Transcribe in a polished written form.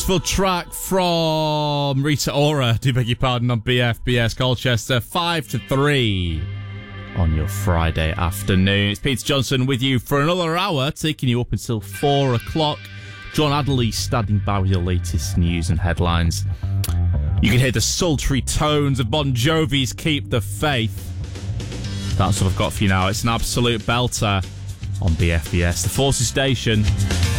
Beautiful track from Rita Ora, do beg your pardon, on BFBS Colchester, 5 to 3 on your Friday afternoon. It's Peter Johnson with you for another hour, taking you up until 4 o'clock. John Adderley standing by with your latest news and headlines. You can hear the sultry tones of Bon Jovi's Keep the Faith. That's what I've got for you now. It's an absolute belter on BFBS, the Forces Station.